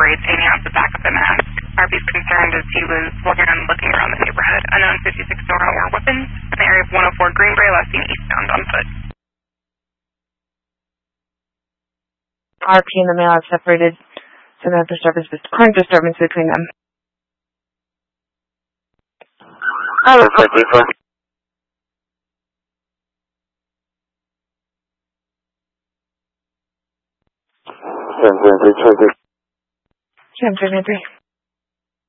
braids hanging out the back of the mask. RP's concerned as he was walking around looking around the neighborhood. Unknown 56 Nora or weapons in the area of 104 Greenbrae, last seen eastbound on foot. RP and the male have separated, so no current disturbance between them. I was 54. 723.